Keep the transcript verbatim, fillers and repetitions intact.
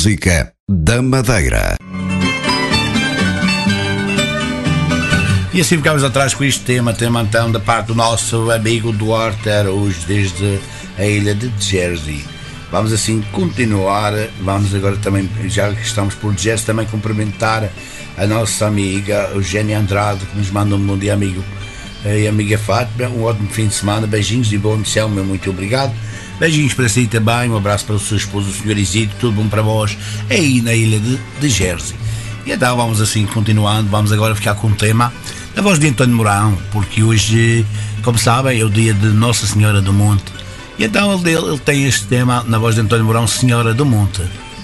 música da Madeira. E assim ficamos atrás com este tema, tema então da parte do nosso amigo Duarte Araújo, desde a ilha de Jersey. Vamos assim continuar, vamos agora também, já que estamos por Jersey, também cumprimentar a nossa amiga Eugénia Andrade, que nos manda um bom dia, amigo e amiga Fátima, um ótimo fim de semana, beijinhos e bom céu, meu muito obrigado. Beijinhos para si também, um abraço para o seu esposo, o senhor Isidro, tudo bom para vós, aí na ilha de, de Jersey. E então vamos assim continuando, vamos agora ficar com o tema da voz de António Mourão, porque hoje, como sabem, é o dia de Nossa Senhora do Monte. E então ele, ele tem este tema na voz de António Mourão, Senhora do Monte.